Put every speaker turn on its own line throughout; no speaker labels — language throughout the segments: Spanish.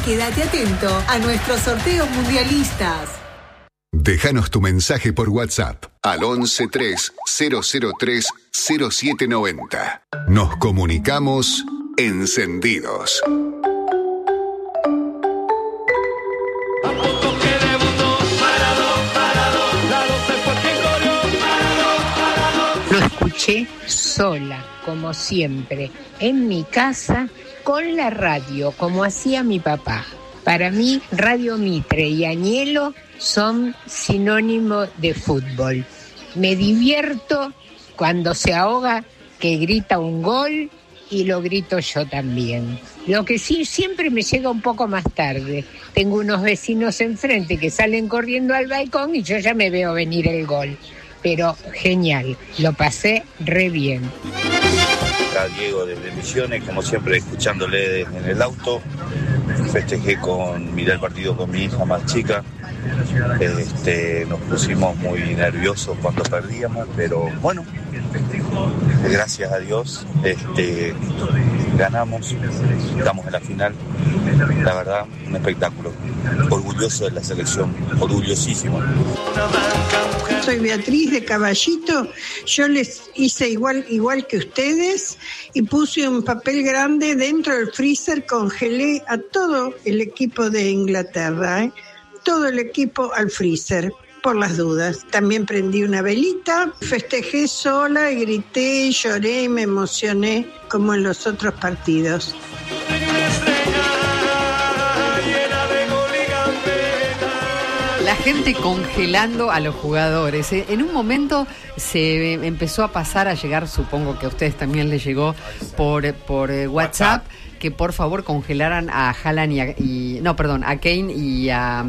quédate atento a nuestros sorteos mundialistas.
Déjanos tu mensaje por WhatsApp al 11 3 003 0790. Nos comunicamos encendidos.
Lo escuché sola, como siempre, en mi casa, con la radio, como hacía mi papá. Para mí, Radio Mitre y Añelo son sinónimos de fútbol. Me divierto cuando se ahoga, que grita un gol, y lo grito yo también. Lo que sí, siempre me llega un poco más tarde. Tengo unos vecinos enfrente que salen corriendo al balcón y yo ya me veo venir el gol. Pero genial, lo pasé re bien.
Acá Diego desde Misiones, como siempre escuchándole en el auto. Miré el partido con mi hija más chica. Nos pusimos muy nerviosos cuando perdíamos, pero bueno, gracias a Dios ganamos, estamos en la final. La verdad, un espectáculo. Orgulloso de la selección, orgullosísimo.
Soy Beatriz de Caballito. Yo les hice igual que ustedes y puse un papel grande dentro del freezer, congelé a todo el equipo de Inglaterra, todo el equipo al freezer, por las dudas. También prendí una velita, festejé sola y grité, y lloré y me emocioné como en los otros partidos.
La gente congelando a los jugadores. En un momento se empezó a pasar a llegar, supongo que a ustedes también les llegó por WhatsApp, que por favor congelaran a Haaland a Kane y a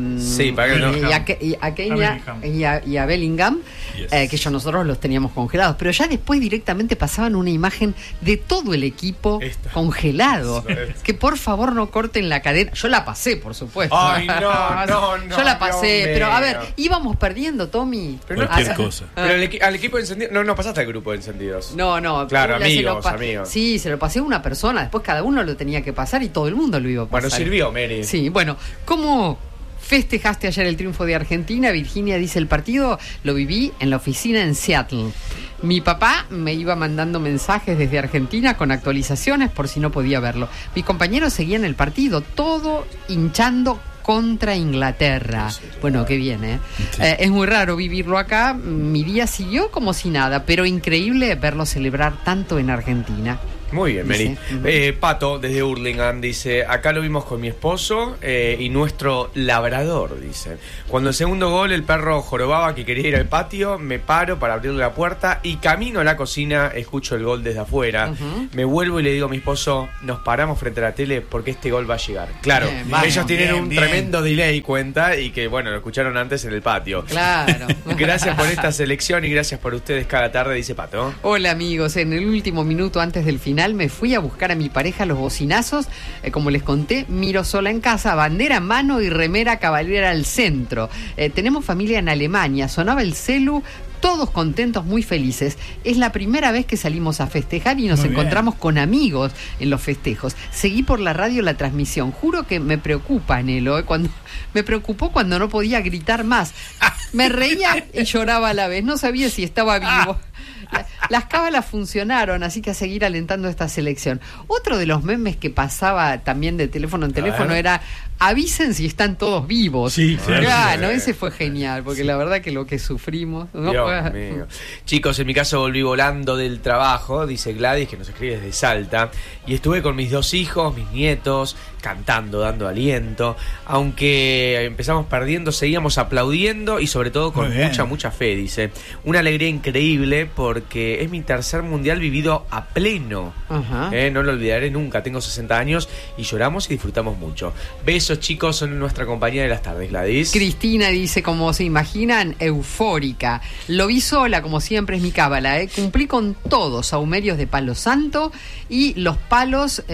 y a Bellingham, que nosotros los teníamos congelados, pero ya después directamente pasaban una imagen de todo el equipo congelado. Que por favor no corten la cadena. Yo la pasé, por supuesto.
Ay, no,
yo la pasé, pero a ver, íbamos perdiendo, Tommy.
Pero cualquier cosa. Pero al equipo de encendidos, no pasaste al grupo de encendidos.
No.
Claro, amigos.
Sí, se lo pasé a una persona, después cada uno lo tenía que pasar y todo el mundo lo iba a pasar.
Bueno, sirvió, Mary.
Sí, bueno, ¿cómo festejaste ayer el triunfo de Argentina? Virginia dice: el partido lo viví en la oficina en Seattle. Mi papá me iba mandando mensajes desde Argentina con actualizaciones por si no podía verlo. Mis compañeros seguían el partido, todo hinchando contra Inglaterra. Bueno, qué bien, ¿eh? Sí. Es muy raro vivirlo acá. Mi día siguió como si nada, pero increíble verlo celebrar tanto en Argentina.
Muy bien, Mary. Pato, desde Hurlingham, dice: acá lo vimos con mi esposo y nuestro labrador, dice. Cuando el segundo gol el perro jorobaba que quería ir al patio, me paro para abrirle la puerta y camino a la cocina, escucho el gol desde afuera. Me vuelvo y le digo a mi esposo: nos paramos frente a la tele porque este gol va a llegar. Claro, ellos tienen un tremendo delay, cuenta, y que bueno, lo escucharon antes en el patio.
Claro.
Gracias por esta selección y gracias por ustedes cada tarde, dice Pato.
Hola amigos, en el último minuto antes del final me fui a buscar a mi pareja los bocinazos, como les conté, miro sola en casa, bandera en mano y remera cabalera al centro. Tenemos familia en Alemania, sonaba el celu, todos contentos, muy felices. Es la primera vez que salimos a festejar y nos encontramos con amigos en los festejos. Seguí por la radio la transmisión. Juro que me preocupa, Nelo, me preocupó cuando no podía gritar más. Me reía y lloraba a la vez. No sabía si estaba vivo. Las cábalas funcionaron, así que a seguir alentando esta selección. Otro de los memes que pasaba también de teléfono en teléfono era: avisen si están todos vivos. Sí, claro, ese fue genial, porque la verdad que lo que sufrimos, ¿no?
Dios mío. Chicos, en mi caso volví volando del trabajo, dice Gladys, que nos escribe desde Salta, y estuve con mis 2 hijos, mis nietos, cantando, dando aliento. Aunque empezamos perdiendo, seguíamos aplaudiendo y sobre todo con mucha fe, dice. Una alegría increíble porque es mi tercer mundial vivido a pleno. No lo olvidaré nunca, tengo 60 años y lloramos y disfrutamos mucho. Besos, chicos, son nuestra compañía de las tardes, Gladys.
Cristina dice: como se imaginan, eufórica. Lo vi sola, como siempre es mi cábala, Cumplí con todos, sahumerios de palo santo y los palos,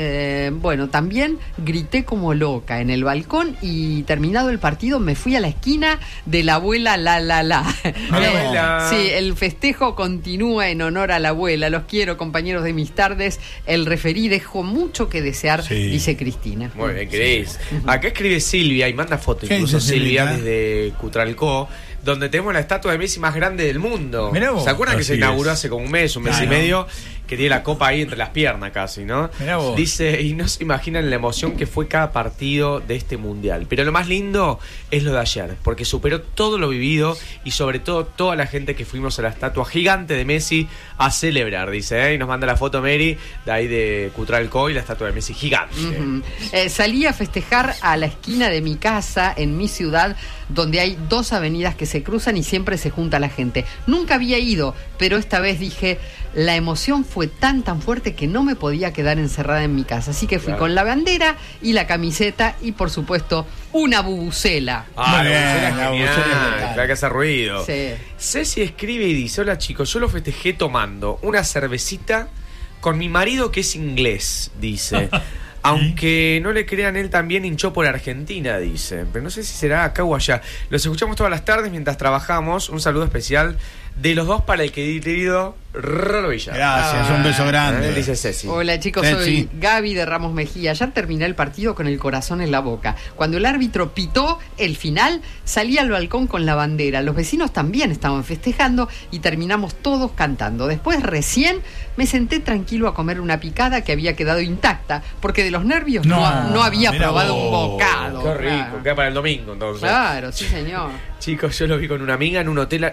también grité como loca en el balcón y terminado el partido me fui a la esquina de la abuela la. Sí, el festejo continuó. continúa en honor a la abuela. Los quiero, compañeros de mis tardes. El referí dejó mucho que desear, dice Cristina.
Muy bien, Cris. Acá escribe Silvia y manda foto incluso Silvia desde Cutralcó, donde tenemos la estatua de Messi más grande del mundo. ¿Se acuerdan que se inauguró hace como un mes y medio? Que tiene la copa ahí entre las piernas casi, ¿no? Dice, y no se imaginan la emoción que fue cada partido de este mundial. Pero lo más lindo es lo de ayer, porque superó todo lo vivido y sobre todo toda la gente que fuimos a la estatua gigante de Messi a celebrar, dice, y nos manda la foto Mary de ahí de Cutralcó y la estatua de Messi gigante.
Salí a festejar a la esquina de mi casa en mi ciudad, donde hay 2 avenidas que se cruzan y siempre se junta la gente. Nunca había ido, pero esta vez dije, la emoción fue tan fuerte que no me podía quedar encerrada en mi casa. Así que fui con la bandera y la camiseta y, por supuesto, una bubucela.
La bubucela que hace ruido.
Sí.
Ceci escribe y dice, hola chicos, yo lo festejé tomando una cervecita con mi marido que es inglés, dice. Aunque no le crean, él también hinchó por Argentina, dice. Pero no sé si será acá o allá. Los escuchamos todas las tardes mientras trabajamos. Un saludo especial de los dos para el querido Rolo Villar.
Gracias, un beso grande.
Dice Ceci.
Hola chicos, soy Gaby de Ramos Mejía. Ayer terminé el partido con el corazón en la boca. Cuando el árbitro pitó el final, salí al balcón con la bandera. Los vecinos también estaban festejando y terminamos todos cantando. Después recién me senté tranquilo a comer una picada que había quedado intacta, porque de los nervios no había probado un bocado.
Qué rico, queda para el domingo entonces.
Claro, sí señor.
Chicos, yo lo vi con una amiga en un hotel.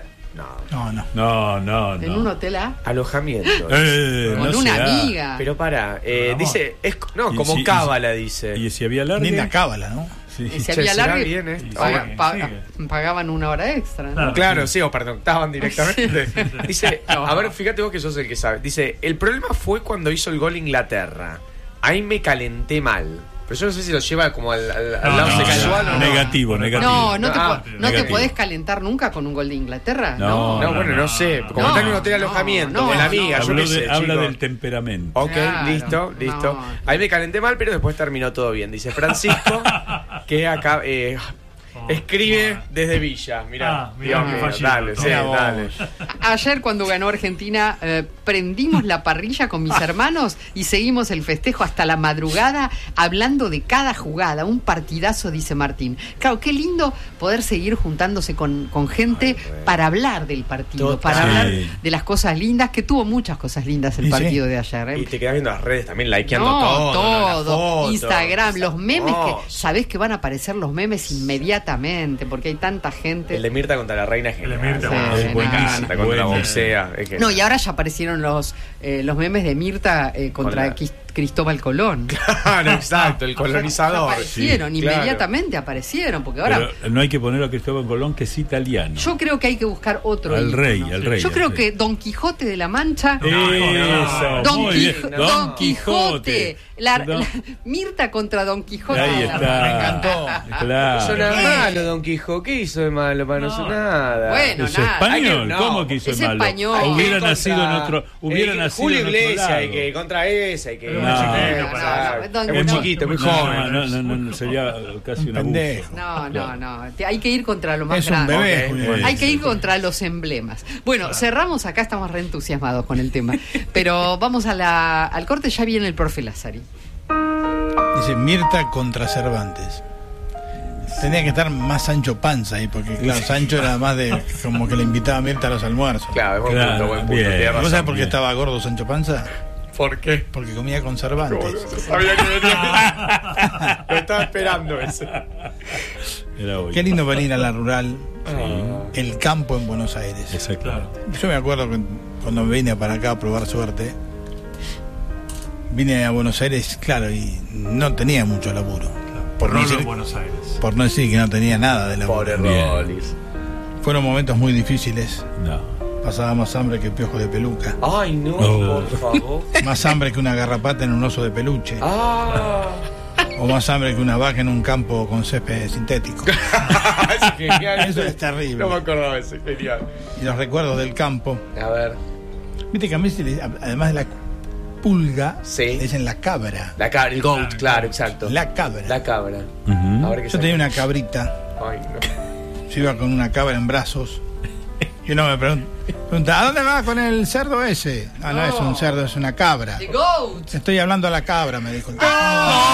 No.
¿En un hotel A?
Alojamiento.
Con una amiga.
Pero dice, como cábala, dice.
Y si había larga.
Linda cábala, ¿no?
Sí. Si había larga, pagaban una hora extra, ¿no?
Claro, sí, estaban directamente. Dice, a ver, fíjate vos que sos el que sabe. Dice, el problema fue cuando hizo el gol Inglaterra. Ahí me calenté mal. Pero yo no sé si lo lleva como al lado sexual o no.
Negativo.
No te podés calentar nunca con un gol de Inglaterra.
Bueno, no sé. Como está en un hotel de alojamiento, de la amiga, yo qué sé.
Habla del temperamento.
Ok, listo. Ahí me calenté mal, pero después terminó todo bien. Dice Francisco, que acá escribe desde Villa. Mirá, dale.
Ayer cuando ganó Argentina, prendimos la parrilla con mis hermanos y seguimos el festejo hasta la madrugada hablando de cada jugada. Un partidazo, dice Martín. Claro, qué lindo poder seguir juntándose con gente para hablar del partido, para hablar de las cosas lindas, que tuvo muchas cosas lindas el partido de ayer.
Y te quedas viendo las redes también, likeando todo.
Instagram, los memes, que sabés que van a aparecer los memes inmediatamente, porque hay tanta gente.
El de Mirta contra la reina es genial.
Es buenísimo.
Contra la boxea.
Y ahora ya aparecieron los memes de Mirta contra Cristóbal Colón.
Claro, exacto, el colonizador.
Inmediatamente aparecieron, porque ahora...
Pero no hay que poner a Cristóbal Colón, que es italiano.
Yo creo que hay que buscar otro
al rey.
Yo creo que Don Quijote de la Mancha...
Don Quijote.
Mirta contra Don Quijote.
Ahí está.
Me encantó.
Claro.
Eso no es malo, Don Quijote. ¿Qué hizo de malo? Para no hacer nada.
Bueno,
¿Es español? ¿Cómo que hizo de malo?
Español.
Hubiera nacido en otro...
Julio Iglesias, hay que contra esa, hay que...
Es
muy chiquito, muy joven.
No, sería casi una
pendejo.
No. Hay que ir contra lo más
es
grande.
Un bebé.
Hay que ir contra los emblemas. Bueno, cerramos acá, estamos re entusiasmados con el tema. Pero vamos al corte, ya viene el profe Lázari.
Dice Mirta contra Cervantes. Tenía que estar más Sancho Panza ahí, porque claro, Sancho era más de como que le invitaba a Mirta a los almuerzos.
Claro, buen punto.
¿Vos sabés por qué estaba gordo Sancho Panza?
¿Por qué?
Porque comía con Cervantes.
No sabía que venía. Lo estaba esperando ese.
Qué lindo venir a la rural, el campo en Buenos Aires.
Exacto.
Yo me acuerdo que cuando vine para acá a probar suerte, vine a Buenos Aires, claro, y no tenía mucho laburo. Por no decir que no tenía nada de laburo.
Pobre Rolis.
Fueron momentos muy difíciles.
No.
Pasaba más hambre que piojo de peluca.
Ay, no, por favor.
Más hambre que una garrapata en un oso de peluche. O más hambre que una vaca en un campo con césped sintético.
Es genial.
Eso es terrible.
No me acordaba de ese, genial.
Y los recuerdos del campo.
A ver.
Viste que a mí, además de la pulga, le dicen la cabra.
El goat, claro, exacto.
La cabra.
A ver qué
Yo tenía una cabrita.
Ay, no.
Yo iba con una cabra en brazos
Y uno me pregunta, ¿a dónde va con el cerdo ese? No es un cerdo, es una cabra.
The goat.
Estoy hablando a la cabra, me dijo.